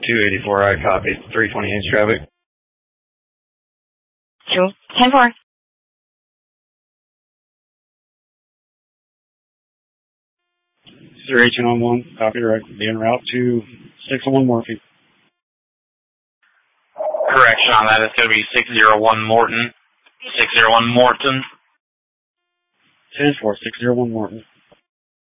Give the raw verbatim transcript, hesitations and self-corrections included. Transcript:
two eighty-four, I copy. three twenty-eight traffic. Two, ten four. zero eight two nine one, copy direct. Be en route to six oh one Morphy. Correction on that, it's going to be six oh one Morton. six oh one Morton. ten four, six oh one Morton.